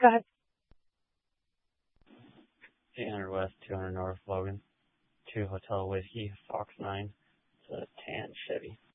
Go ahead. 800 West, 200 North, Logan. 2 Hotel Whiskey, Fox 9. It's a tan Chevy.